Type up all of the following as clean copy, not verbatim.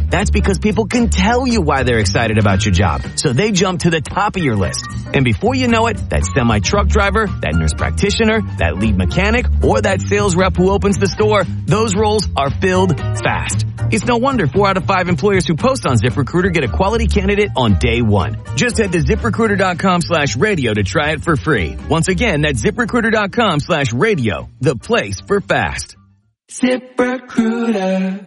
That's because people can tell you why they're excited about your job. So they jump to the top of your list. And before you know it, that semi-truck driver, that nurse practitioner, that lead mechanic, or that sales rep who opens the store, those roles are filled fast. It's no wonder 4 out of 5 employers who post on ZipRecruiter get a quality candidate on day one. Just head to ZipRecruiter.com/radio to try it for free. Once again, that's ZipRecruiter.com/radio, the place for fast. ZipRecruiter.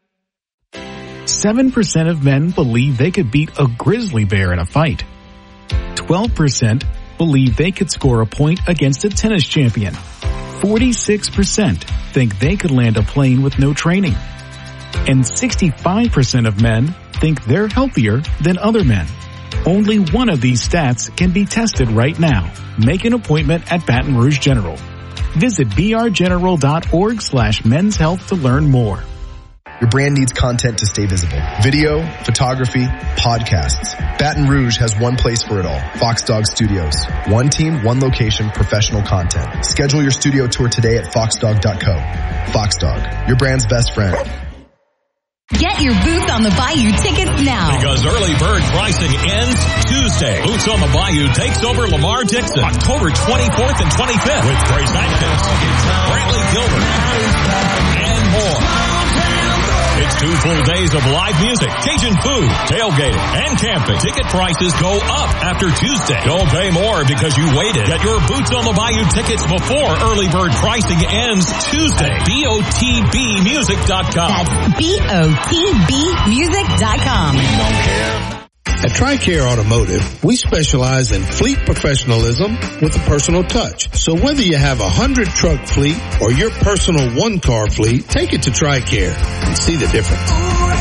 7% of men believe they could beat a grizzly bear in a fight. 12% believe they could score a point against a tennis champion. 46% think they could land a plane with no training. And 65% of men think they're healthier than other men. Only one of these stats can be tested right now. Make an appointment at Baton Rouge General. Visit brgeneral.org/men's health to learn more. Your brand needs content to stay visible. Video, photography, podcasts. Baton Rouge has one place for it all. Fox Dog Studios. One team, one location, professional content. Schedule your studio tour today at foxdog.co. Fox Dog, your brand's best friend. Get your Boots on the Bayou tickets now. Because early bird pricing ends Tuesday. Boots on the Bayou takes over Lamar Dixon October 24th and 25th with Grace Atkins, Brantley Gilbert, and more. It's 2 full days of live music, Cajun food, tailgating, and camping. Ticket prices go up after Tuesday. Don't pay more because you waited. Get your Boots on the Bayou tickets before early bird pricing ends Tuesday. BOTBmusic.com. That's BOTBmusic.com. We don't care. At TRICARE Automotive, we specialize in fleet professionalism with a personal touch. So whether you have a 100-truck fleet or your personal 1-car fleet, take it to TRICARE and see the difference.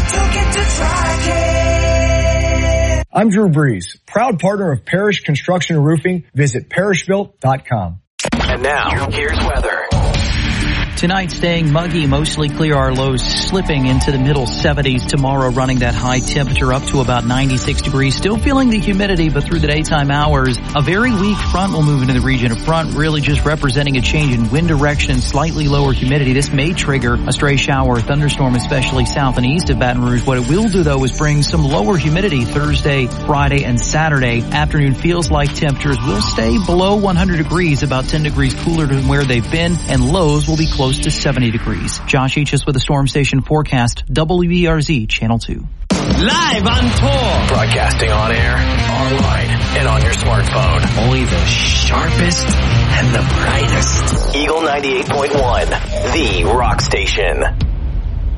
I'm Drew Brees, proud partner of Parrish Construction and Roofing. Visit parrishbuilt.com. And now, here's weather. Tonight staying muggy, mostly clear. Our lows slipping into the middle 70s. Tomorrow running that high temperature up to about 96 degrees. Still feeling the humidity, but through the daytime hours, a very weak front will move into the region. A front really just representing a change in wind direction, slightly lower humidity. This may trigger a stray shower or thunderstorm, especially south and east of Baton Rouge. What it will do, though, is bring some lower humidity Thursday, Friday, and Saturday. Afternoon feels like temperatures will stay below 100 degrees, about 10 degrees cooler than where they've been, and lows will be close to 70 degrees. Josh Eachus with the Storm Station forecast, WBRZ Channel 2. Live on tour. Broadcasting on air, online, and on your smartphone. Only the sharpest and the brightest. Eagle 98.1, the rock station.